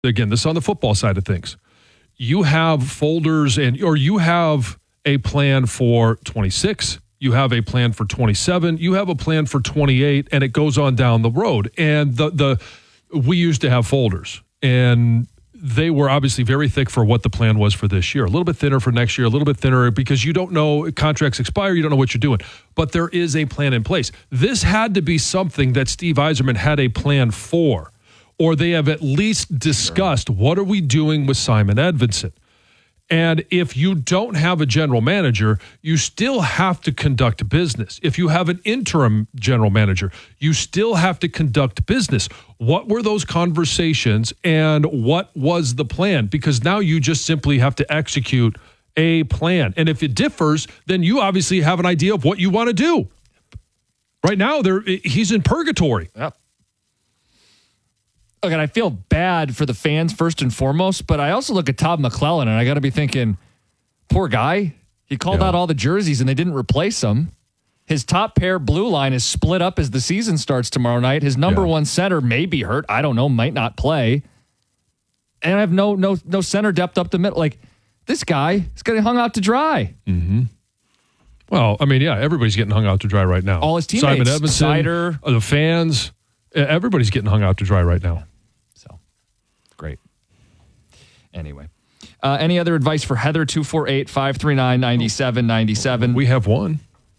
again, this is on the football side of things. You have folders or you have a plan for 26. You have a plan for 27. You have a plan for 28, and it goes on down the road. And we used to have folders, and they were obviously very thick for what the plan was for this year. A little bit thinner for next year, a little bit thinner because you don't know, contracts expire, you don't know what you're doing. But there is a plan in place. This had to be something that Steve Yzerman had a plan for, or they have at least discussed, what are we doing with Simon Edvinsson? And if you don't have a general manager, you still have to conduct business. If you have an interim general manager, you still have to conduct business. What were those conversations and what was the plan? Because now you just simply have to execute a plan. And if it differs, then you obviously have an idea of what you want to do. Right now, he's in purgatory. Yep. Look, and I feel bad for the fans first and foremost, but I also look at Todd McClellan and I got to be thinking, poor guy. He called out all the jerseys and they didn't replace him. His top pair blue line is split up as the season starts tomorrow night. His number one center may be hurt. I don't know, might not play. And I have no center depth up the middle. Like, this guy is getting hung out to dry. Mm-hmm. Well, I mean, yeah, everybody's getting hung out to dry right now. All his teammates. Simon Edvinsson, Sider. The fans, everybody's getting hung out to dry right now. So, great. Anyway. Any other advice for Heather? 248-539-9797. We have one.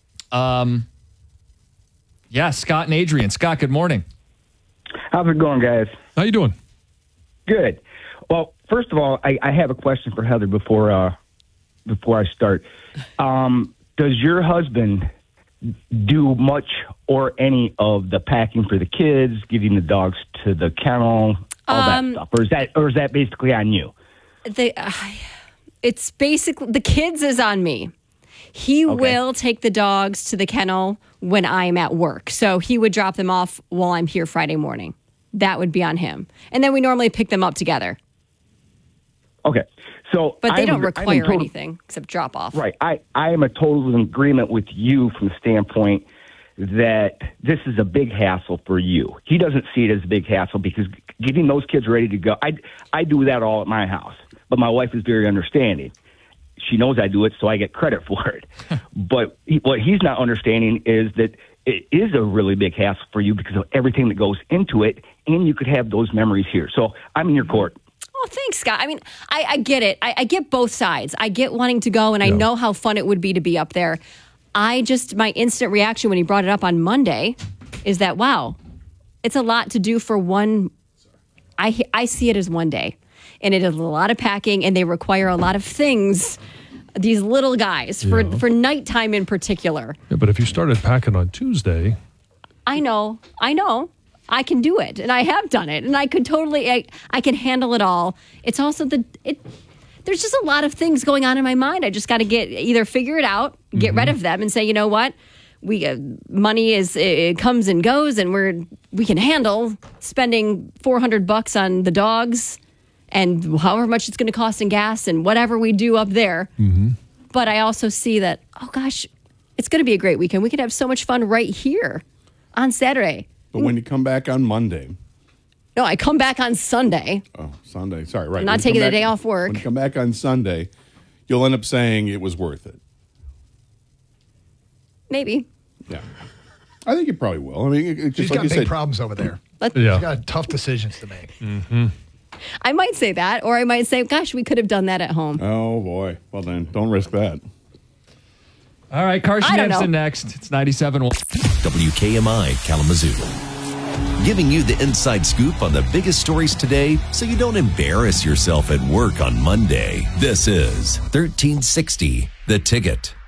Yeah, Scott and Adrian. Scott, good morning. How's it going, guys? How you doing? Good. Well, first of all, I have a question for Heather before I start. Does your husband do much or any of the packing for the kids, getting the dogs to the kennel, all that stuff, or is that basically on you? It's basically the kids is on me. He will take the dogs to the kennel when I'm at work. So he would drop them off while I'm here Friday morning. That would be on him. And then we normally pick them up together. Okay. But they don't require anything except drop off. Right. I am a total agreement with you from the standpoint that this is a big hassle for you. He doesn't see it as a big hassle because getting those kids ready to go, I do that all at my house. But my wife is very understanding. She knows I do it, so I get credit for it. But what he's not understanding is that it is a really big hassle for you because of everything that goes into it, and you could have those memories here. So I'm in your court. Oh, thanks, Scott. I mean, I get it. I get both sides. I get wanting to go, and I know how fun it would be to be up there. My instant reaction when he brought it up on Monday is that, wow, it's a lot to do for one. I see it as one day. And it is a lot of packing, and they require a lot of things, these little guys, for nighttime in particular. Yeah, but if you started packing on Tuesday. I know. I can do it, and I have done it, and I could totally, I can handle it all. It's also there's just a lot of things going on in my mind. I just got to either figure it out, get rid of them, and say, you know what? Money it comes and goes, and we can handle spending $400 on the dogs and however much it's going to cost in gas and whatever we do up there. Mm-hmm. But I also see that, oh gosh, it's going to be a great weekend. We could have so much fun right here on Saturday. But when you come back on Monday. No, I come back on Sunday. Oh, Sunday. Sorry, right. I'm not taking the day off work. When you come back on Sunday, you'll end up saying it was worth it. Maybe. Yeah. I think you probably will. I mean, just she's like got you big said, problems over there. She's got tough decisions to make. Mm-hmm. I might say that, or I might say, gosh, we could have done that at home. Oh, boy. Well, then, don't risk that. All right, Carson Hansen next. It's 97.1. WKMI Kalamazoo. Giving you the inside scoop on the biggest stories today so you don't embarrass yourself at work on Monday. This is 1360 The Ticket.